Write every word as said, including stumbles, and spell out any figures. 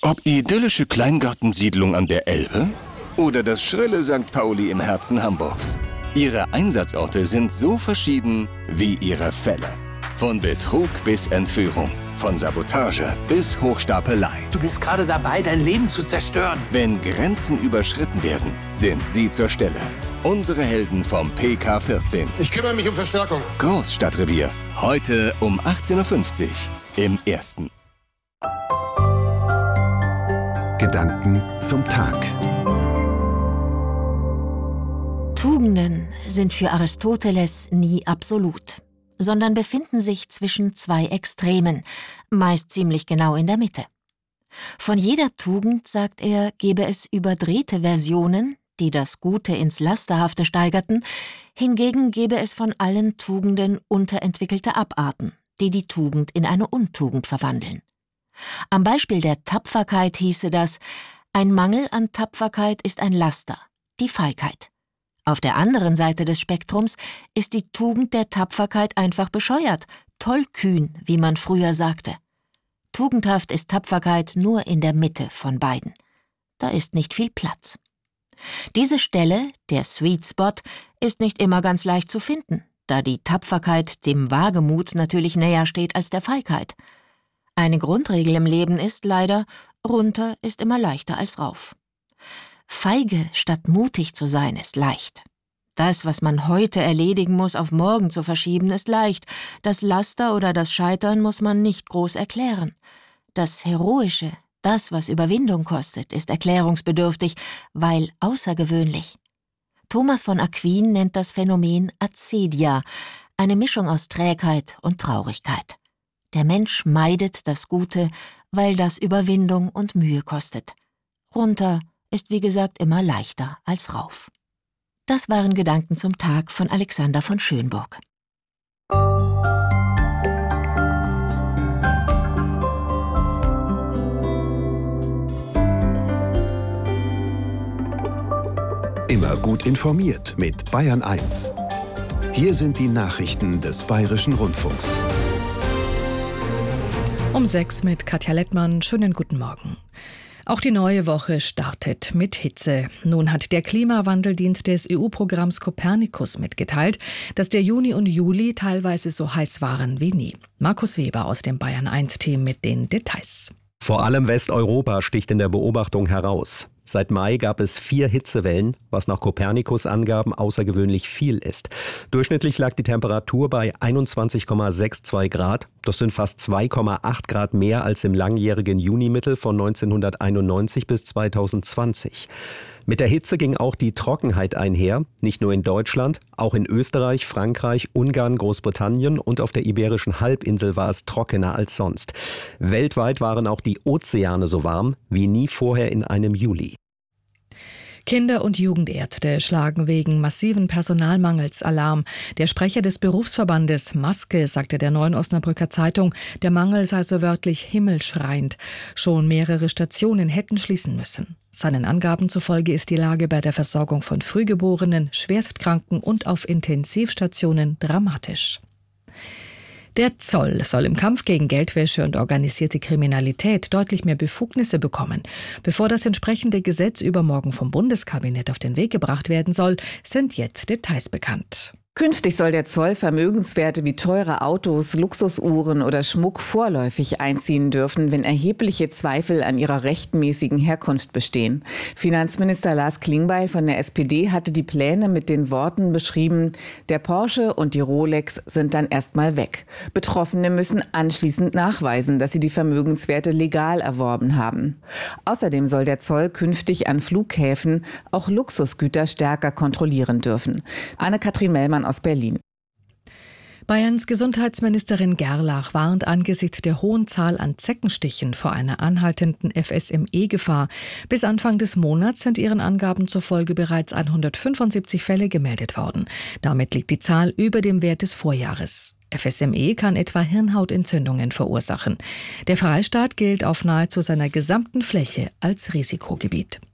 Ob idyllische Kleingartensiedlung an der Elbe oder das schrille Sankt Pauli im Herzen Hamburgs. Ihre Einsatzorte sind so verschieden wie ihre Fälle. Von Betrug bis Entführung, von Sabotage bis Hochstapelei. Du bist gerade dabei, dein Leben zu zerstören. Wenn Grenzen überschritten werden, sind sie zur Stelle. Unsere Helden vom P K vierzehn. Ich kümmere mich um Verstärkung. Großstadtrevier. Heute um achtzehn Uhr fünfzig im Ersten. Gedanken zum Tag. Tugenden sind für Aristoteles nie absolut, sondern befinden sich zwischen zwei Extremen, meist ziemlich genau in der Mitte. Von jeder Tugend, sagt er, gebe es überdrehte Versionen, die das Gute ins Lasterhafte steigerten, hingegen gebe es von allen Tugenden unterentwickelte Abarten, die die Tugend in eine Untugend verwandeln. Am Beispiel der Tapferkeit hieße das: Ein Mangel an Tapferkeit ist ein Laster, die Feigheit. Auf der anderen Seite des Spektrums ist die Tugend der Tapferkeit einfach bescheuert, tollkühn, wie man früher sagte. Tugendhaft ist Tapferkeit nur in der Mitte von beiden. Da ist nicht viel Platz. Diese Stelle, der Sweet Spot, ist nicht immer ganz leicht zu finden, da die Tapferkeit dem Wagemut natürlich näher steht als der Feigheit. Eine Grundregel im Leben ist leider: runter ist immer leichter als rauf. Feige statt mutig zu sein ist leicht. Das, was man heute erledigen muss, auf morgen zu verschieben, ist leicht. Das Laster oder das Scheitern muss man nicht groß erklären. Das Heroische, das, was Überwindung kostet, ist erklärungsbedürftig, weil außergewöhnlich. Thomas von Aquin nennt das Phänomen Acedia, eine Mischung aus Trägheit und Traurigkeit. Der Mensch meidet das Gute, weil das Überwindung und Mühe kostet. Runter ist wie gesagt immer leichter als rauf. Das waren Gedanken zum Tag von Alexander von Schönburg. Immer gut informiert mit Bayern eins. Hier sind die Nachrichten des Bayerischen Rundfunks. Um sechs mit Katja Lettmann. Schönen guten Morgen. Auch die neue Woche startet mit Hitze. Nun hat der Klimawandeldienst des E U-Programms Copernicus mitgeteilt, dass der Juni und Juli teilweise so heiß waren wie nie. Markus Weber aus dem Bayern eins Team mit den Details. Vor allem Westeuropa sticht in der Beobachtung heraus. Seit Mai gab es vier Hitzewellen, was nach Copernicus-Angaben außergewöhnlich viel ist. Durchschnittlich lag die Temperatur bei einundzwanzig Komma zweiundsechzig Grad. Das sind fast zwei Komma acht Grad mehr als im langjährigen Junimittel von neunzehnhunderteinundneunzig bis zweitausendzwanzig. Mit der Hitze ging auch die Trockenheit einher, nicht nur in Deutschland, auch in Österreich, Frankreich, Ungarn, Großbritannien und auf der Iberischen Halbinsel war es trockener als sonst. Weltweit waren auch die Ozeane so warm wie nie vorher in einem Juli. Kinder- und Jugendärzte schlagen wegen massiven Personalmangels Alarm. Der Sprecher des Berufsverbandes Maske sagte der Neuen Osnabrücker Zeitung, der Mangel sei so wörtlich himmelschreiend. Schon mehrere Stationen hätten schließen müssen. Seinen Angaben zufolge ist die Lage bei der Versorgung von Frühgeborenen, Schwerstkranken und auf Intensivstationen dramatisch. Der Zoll soll im Kampf gegen Geldwäsche und organisierte Kriminalität deutlich mehr Befugnisse bekommen. Bevor das entsprechende Gesetz übermorgen vom Bundeskabinett auf den Weg gebracht werden soll, sind jetzt Details bekannt. Künftig soll der Zoll Vermögenswerte wie teure Autos, Luxusuhren oder Schmuck vorläufig einziehen dürfen, wenn erhebliche Zweifel an ihrer rechtmäßigen Herkunft bestehen. Finanzminister Lars Klingbeil von der S P D hatte die Pläne mit den Worten beschrieben: Der Porsche und die Rolex sind dann erstmal weg. Betroffene müssen anschließend nachweisen, dass sie die Vermögenswerte legal erworben haben. Außerdem soll der Zoll künftig an Flughäfen auch Luxusgüter stärker kontrollieren dürfen. Anne-Kathrin Mellmann aus Berlin. Bayerns Gesundheitsministerin Gerlach warnt angesichts der hohen Zahl an Zeckenstichen vor einer anhaltenden F S M E-Gefahr. Bis Anfang des Monats sind ihren Angaben zufolge bereits hundertfünfundsiebzig Fälle gemeldet worden. Damit liegt die Zahl über dem Wert des Vorjahres. F S M E kann etwa Hirnhautentzündungen verursachen. Der Freistaat gilt auf nahezu seiner gesamten Fläche als Risikogebiet.